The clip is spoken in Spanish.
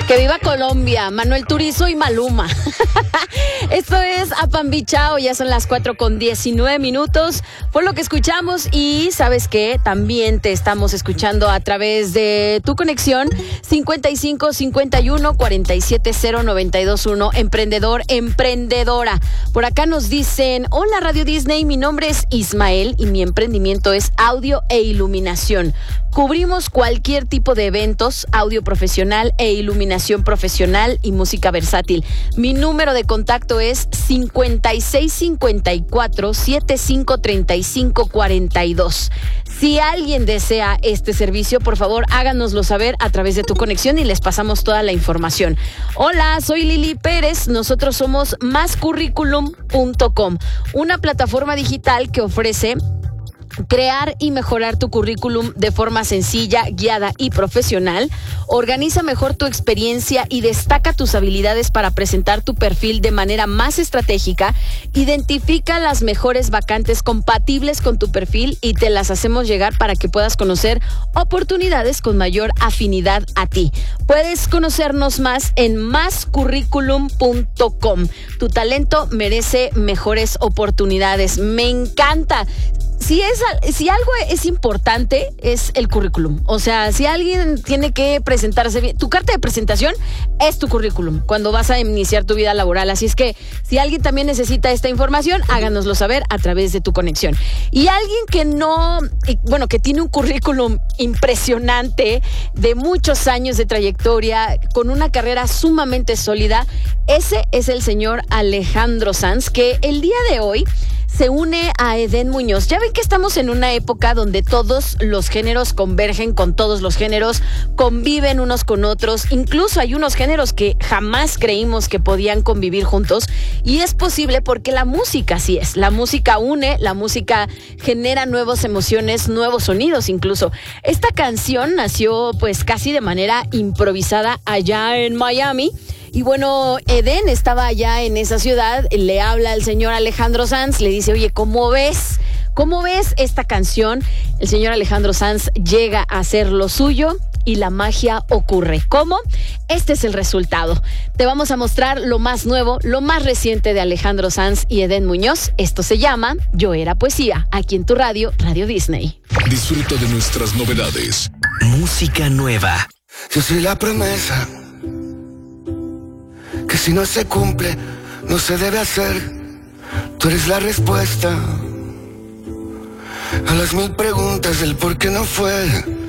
Que viva Colombia, Manuel Turizo y Maluma. Esto es Apambichao, ya son las 4:19. Fue lo que escuchamos y ¿sabes qué? También te estamos escuchando a través de tu conexión 55 51 47 0921. Emprendedor, emprendedora. Por acá nos dicen: hola Radio Disney, mi nombre es Ismael y mi emprendimiento es audio e iluminación. Cubrimos cualquier tipo de eventos, audio profesional e iluminación profesional y música versátil. Mi número de contacto es 5654 7535 42. Si alguien desea este servicio, por favor, háganoslo saber a través de tu conexión y les pasamos toda la información. Hola, soy Lili Pérez. Nosotros somos mascurriculum.com, una plataforma digital que ofrece crear y mejorar tu currículum de forma sencilla, guiada y profesional. Organiza mejor tu experiencia y destaca tus habilidades para presentar tu perfil de manera más estratégica. Identifica las mejores vacantes compatibles con tu perfil y te las hacemos llegar para que puedas conocer oportunidades con mayor afinidad a ti. Puedes conocernos más en mascurriculum.com. Tu talento merece mejores oportunidades. Me encanta. Si algo es importante, es el currículum. O sea, si alguien tiene que presentarse bien, tu carta de presentación es tu currículum cuando vas a iniciar tu vida laboral. Así es que si alguien también necesita esta información, háganoslo saber a través de tu conexión. Y alguien que que tiene un currículum impresionante, de muchos años de trayectoria, con una carrera sumamente sólida, ese es el señor Alejandro Sanz, que el día de hoy se une a Edén Muñoz. Ya ven que estamos en una época donde todos los géneros convergen con todos los géneros, conviven unos con otros. Incluso hay unos géneros que jamás creímos que podían convivir juntos. Y es posible porque la música así es. La música une, la música genera nuevas emociones, nuevos sonidos incluso. Esta canción nació pues casi de manera improvisada allá en Miami. Y bueno, Edén estaba allá en esa ciudad, le habla al señor Alejandro Sanz, le dice: oye, ¿cómo ves esta canción? El señor Alejandro Sanz llega a hacer lo suyo y la magia ocurre. ¿Cómo? Este es el resultado. Te vamos a mostrar lo más nuevo, lo más reciente de Alejandro Sanz y Edén Muñoz. Esto se llama Yo Era Poesía, aquí en tu radio, Radio Disney. Disfruta de nuestras novedades. Música nueva. Yo soy la promesa que si no se cumple, no se debe hacer. Tú eres la respuesta a las 1000 preguntas del por qué no fue.